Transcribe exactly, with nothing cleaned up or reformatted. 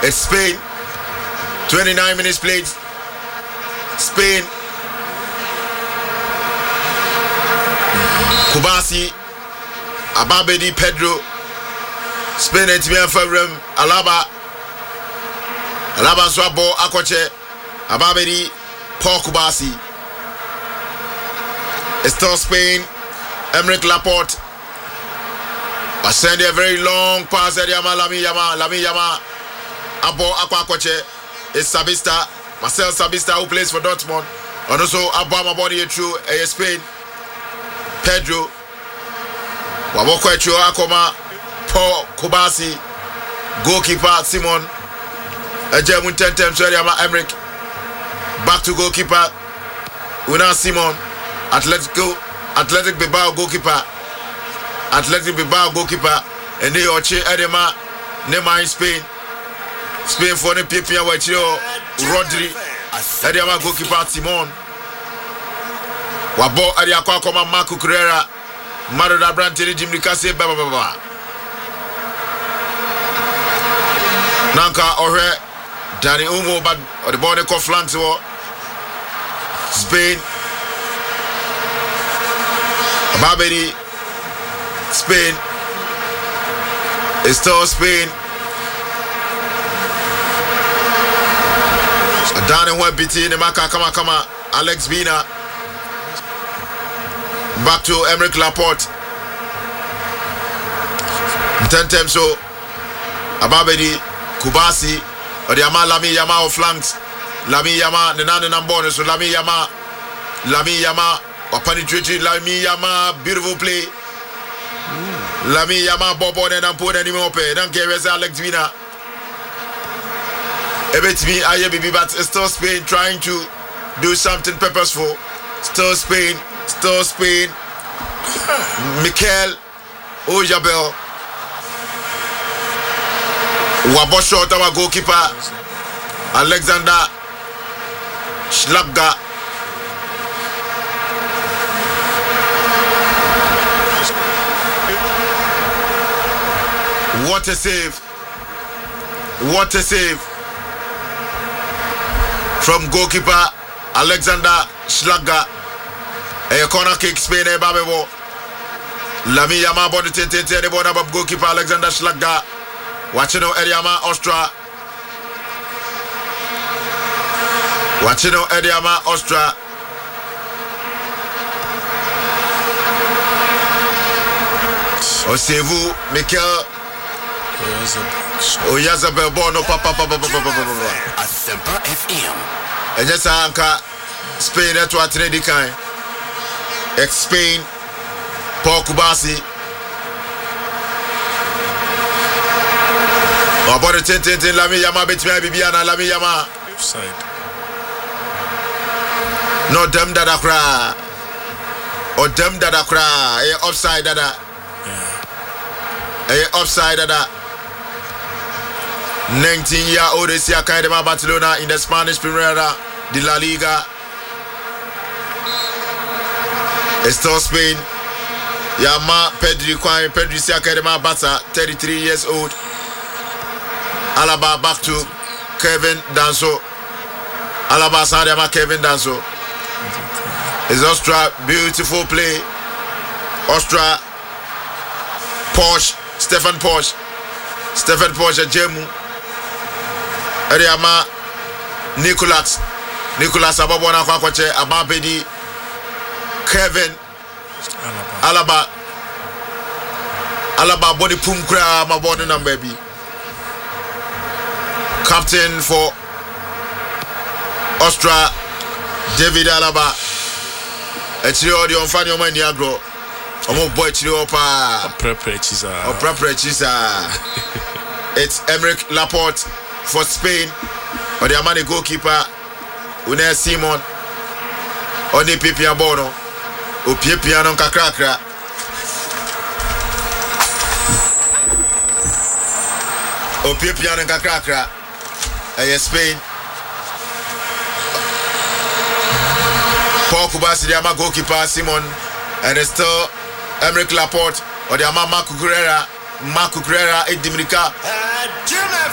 It's Spain. twenty-nine minutes played. Spain. Kubasi. Ababedi Pedro. Spain et bien favorem. Alaba. Alaba Swabo Akoche. Ababedi Paul Kubasi. It's still Spain. Emerick Laporte. I send a very long pass at Yama Lami Yama Lami Yama Abo Akwakoche. It's Sabista, Marcel Sabista, who plays for Dortmund. And also Abama Body through a Spain. Pedro Waboko Echu Akoma Paul Kubasi. Goalkeeper Simon. Ejemun Tentem Yama Emerick. Back to goalkeeper Una Simon. Atletico Athletic Bilbao goalkeeper. Athletic Bilbao goalkeeper. And they are Edema Nema in Spain. Spain for the P P A Wachio Rodri. Edema goalkeeper Simon. Wabo Ariakwa Koma Marco Carrera. Maroda Brantini Jim Nicase Baba Baba. Nanka Ore Danny Umo but the ball called flanks war. Spain. Babedi, Spain. It's still Spain. Down one B T, the Maka Kama Kama, Alex Bina. Back to Emerick Laporte. Ten times so. Ababedi, Kubasi, or the Yama Lami Yama of flanks. Lami Yama, the Nana Nambone, so Lami Yama, Lami Yama. Penetrated Lami Yama, beautiful play. Mm. Lami Yama Bobo and put any more pay. Don't care where's Alex Vina. A bit me, I baby, but still Spain trying to do something purposeful. Still Spain, still Spain. Mikel Ojabel. Wabo short our goalkeeper. Alexander Schlapga. What a save. What a save. From goalkeeper Alexander Schlager. A corner kick Spain e babebo. Lami Yama body tete the ball above goalkeeper Alexander Schlager. Watching no Ediama Austria. Watching no Ediama Austria. Osez-vous, Mikel Oyazabel Bono Papa Papa Papa Papa Asempa F M. And yes, Anka Spain at what ready kind. Ex Spain Paul Kubasi. About the ten ten Lami Yama between Bibiana Lami Yama. Offside. No dem dada cry. Or dem dada cry. A offside dada. A offside dada. nineteen year old is here Academy Barcelona in the Spanish Primera de la Liga. It's still Spain. Yama Pedri Kwame Pedri is Academy Barca, thirty-three years old. Alaba back to Kevin Danso. Alaba Sadiama Kevin Danso. It's Austria, beautiful play. Austria, Porsche, Stefan Porsche. Stefan Porsche, Jemu. Eriama, Nicolas. Nicolas Ababona Kwakwache, Ababedi. Kevin. Alaba. Alaba body pum kra, my body number baby. Captain for Austria, David Alaba. Actually, all the unfunny on my Niagro. I'm a boy, Chiopa. Preprechisa. Or Preprechisa. It's Emerick Laporte for Spain. Or the Amani goalkeeper, Une Simon. Or the Pipia Bono. Or Pipiano Kakrakra. Or Pipiano Kakrakra. And Spain. Paul Kubasi, the Ama goalkeeper, Simon, and it's still Emerick Laporte, or the Ama Marco Carrera, Marco Carrera, Edimrica.